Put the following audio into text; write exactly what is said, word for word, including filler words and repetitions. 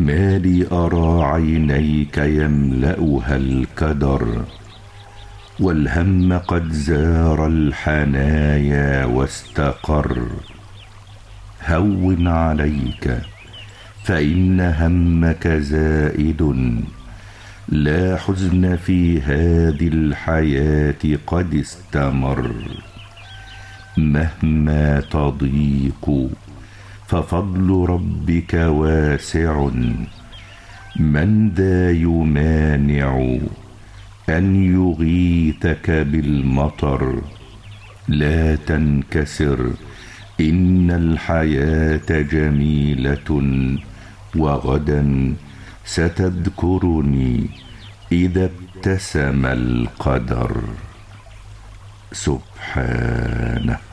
ما لي أرى عينيك يملأها الكدر، والهم قد زار الحنايا واستقر. هون عليك فإن همك زائد، لا حزن في هذه الحياة قد استمر. مهما تضيق ففضل ربك واسع، من ذا يمانع أن يغيثك بالمطر. لا تنكسر، إن الحياة جميلة، وغدا ستذكرني إذا ابتسم القدر. سبحانه.